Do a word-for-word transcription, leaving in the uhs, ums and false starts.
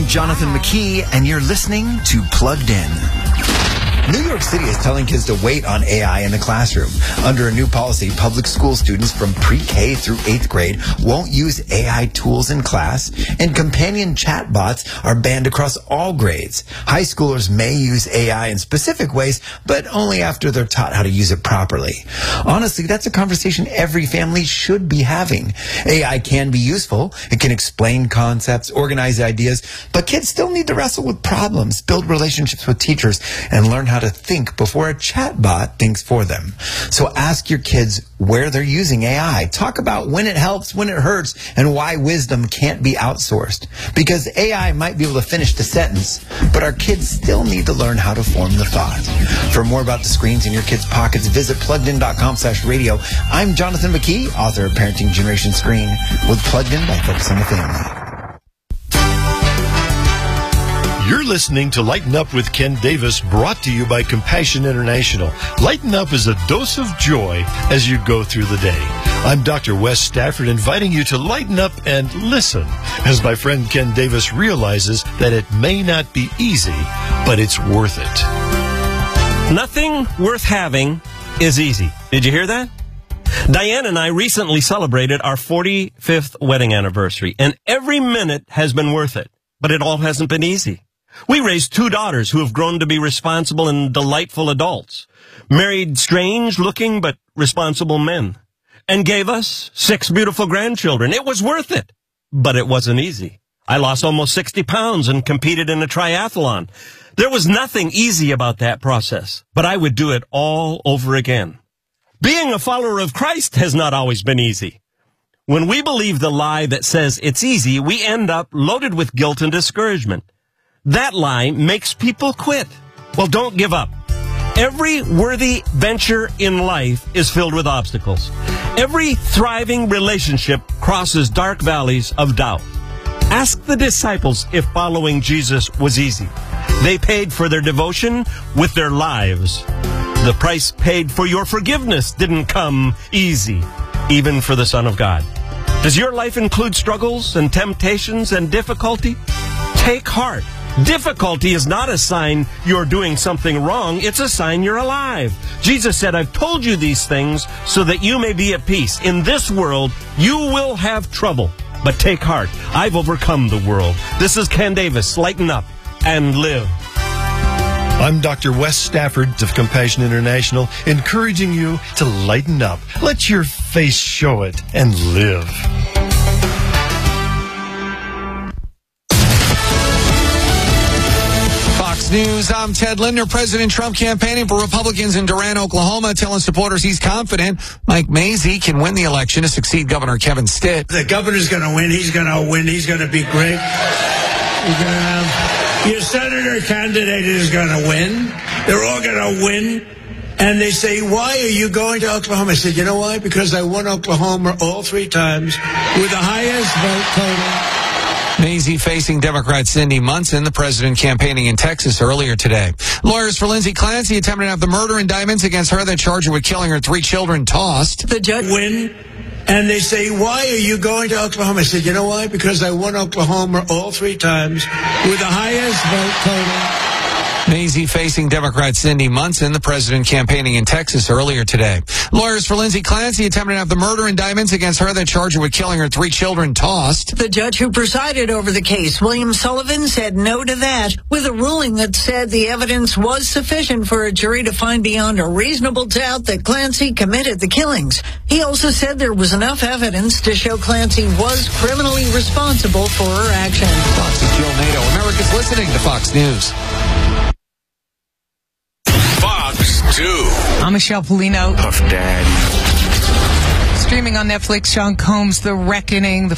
Jonathan McKee, and you're listening to Plugged In. New York City is telling kids to wait on A I in the classroom. Under a new policy, public school students from pre-K through eighth grade won't use A I tools in class, and companion chatbots are banned across all grades. High schoolers may use A I in specific ways, but only after they're taught how to use it properly. Honestly, that's a conversation every family should be having. A I can be useful. It can explain concepts, organize ideas, but kids still need to wrestle with problems, build relationships with teachers, and learn how to think before a chatbot thinks for them. So ask your kids where they're using A I. Talk about when it helps, when it hurts, and why wisdom can't be outsourced. Because A I might be able to finish the sentence, but our kids still need to learn how to form the thought. For more about the screens in your kids' pockets, visit pluggedin.com slash radio. I'm Jonathan McKee, author of Parenting Generation Screen, with Plugged In by Focus on the Family. You're listening to Lighten Up with Ken Davis, brought to you by Compassion International. Lighten up is a dose of joy as you go through the day. I'm Doctor Wes Stafford, inviting you to lighten up and listen as my friend Ken Davis realizes that it may not be easy, but it's worth it. Nothing worth having is easy. Did you hear that? Diane and I recently celebrated our forty-fifth wedding anniversary, and every minute has been worth it, but it all hasn't been easy. We raised two daughters who have grown to be responsible and delightful adults, married strange-looking but responsible men, and gave us six beautiful grandchildren. It was worth it, but it wasn't easy. I lost almost sixty pounds and competed in a triathlon. There was nothing easy about that process, but I would do it all over again. Being a follower of Christ has not always been easy. When we believe the lie that says it's easy, we end up loaded with guilt and discouragement. That lie makes people quit. Well, don't give up. Every worthy venture in life is filled with obstacles. Every thriving relationship crosses dark valleys of doubt. Ask the disciples if following Jesus was easy. They paid for their devotion with their lives. The price paid for your forgiveness didn't come easy, even for the Son of God. Does your life include struggles and temptations and difficulty? Take heart. Difficulty is not a sign you're doing something wrong. It's a sign you're alive. Jesus said, I've told you these things so that you may be at peace. In this world, you will have trouble, but take heart. I've overcome the world. This is Ken Davis. Lighten up and live. I'm Doctor Wes Stafford of Compassion International, encouraging you to lighten up. Let your face show it and live. News. I'm Ted Linder. President Trump campaigning for Republicans in Durant, Oklahoma, telling supporters he's confident Mike Mazzei can win the election to succeed Governor Kevin Stitt. The governor's going to win. He's going to win. He's going to be great. You're going to have, your senator candidate is going to win. They're all going to win. And they say, why are you going to Oklahoma? I said, you know why? Because I won Oklahoma all three times with the highest vote total. Mazzei facing Democrat Cindy Munson, the president campaigning in Texas earlier today. Lawyers for Lindsay Clancy attempting to have the murder indictments against her that charge her with killing her three children tossed. The judge win. And they say, why are you going to Oklahoma? I said, you know why? Because I won Oklahoma all three times with the highest vote total. Mazzei facing Democrat Cindy Munson, the president campaigning in Texas earlier today. Lawyers for Lindsay Clancy attempting to have the murder indictments against her that charge her with killing her three children tossed. The judge who presided over the case, William Sullivan, said no to that, with a ruling that said the evidence was sufficient for a jury to find beyond a reasonable doubt that Clancy committed the killings. He also said there was enough evidence to show Clancy was criminally responsible for her actions. Fox's Jill Nato. America's listening to Fox News. Fox two. I'm Michelle Polino. Puff Daddy. Streaming on Netflix, Sean Combs' The Reckoning. The